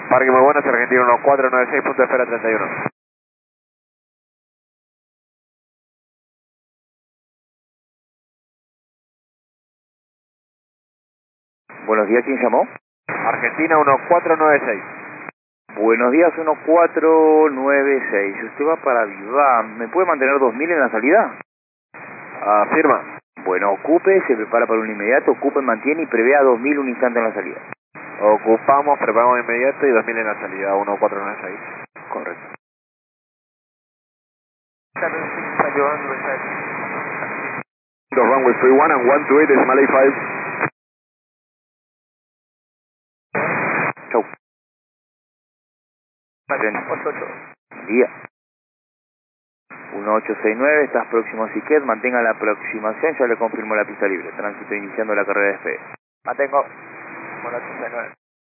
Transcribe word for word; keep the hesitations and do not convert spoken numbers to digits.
Parque muy bueno, Argentina uno cuatro nueve seis, punto de espera treinta y uno. Buenos días, ¿quién llamó? Argentina uno cuatro nueve seis. Buenos días, uno cuatro nueve seis. Usted va para Vivá. ¿Me puede mantener dos mil en la salida? Afirma. Bueno, ocupe, se prepara para un inmediato, ocupe, mantiene y prevea dos mil un instante en la salida. Ocupamos, preparamos inmediato y dos mil en la salida, uno cuatro nueve seis. Correcto. Dos runway three one and one two eight decimal eight five. Chau. ocho ocho. Día. uno ocho seis nueve, estás próximo a Siquet, mantenga la aproximación, ya le confirmó la pista libre. Tránsito iniciando la carrera de despegue. Mantengo. uno ocho seis nueve.